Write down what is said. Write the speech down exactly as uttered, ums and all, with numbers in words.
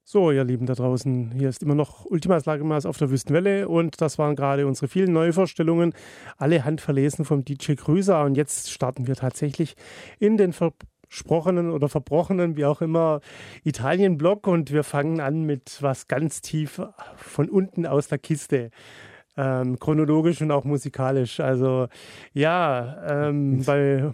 So, ihr Lieben da draußen, hier ist immer noch Ultimas Lagermaß auf der Wüstenwelle und das waren gerade unsere vielen Neuvorstellungen, alle handverlesen vom D J Krüser und jetzt starten wir tatsächlich in den versprochenen oder verbrochenen, wie auch immer, Italien-Block und wir fangen an mit was ganz tief von unten aus der Kiste. Ähm, chronologisch und auch musikalisch. Also ja, ähm, bei